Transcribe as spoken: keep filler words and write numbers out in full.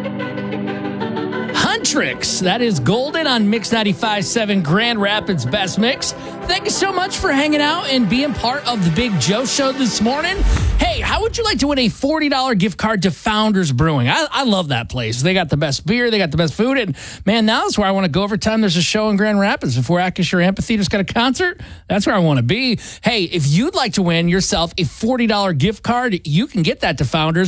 Huntrix, that is Golden on Mix ninety-five point seven, Grand Rapids Best Mix. Thank you so much for hanging out and being part of the Big Joe Show this morning. Hey, how would you like to win a forty dollars gift card to Founders Brewing? I, I love that place. They got the best beer. They got the best food. And, man, now is where I want to go every time there's a show in Grand Rapids. Before Acrisure Amphitheater's got a concert, that's where I want to be. Hey, if you'd like to win yourself a forty dollars gift card, you can get that to Founders